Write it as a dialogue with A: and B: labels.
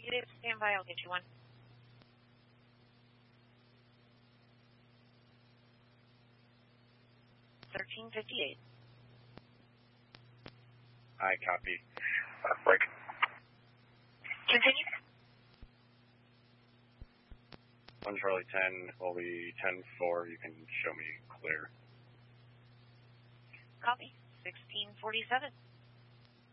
A: David, stand by. I'll get you one. $13.58.
B: I copy. Break.
A: Continue.
B: 1 Charlie 10 will be 10-4. You can show me clear.
A: Copy. 1647.